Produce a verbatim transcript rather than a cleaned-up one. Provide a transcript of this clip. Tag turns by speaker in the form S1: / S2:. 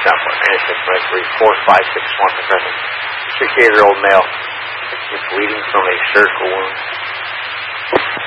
S1: Temple, ninety-six point three, four five six one for present. sixty-eight-year-old male is bleeding from a surgical wound.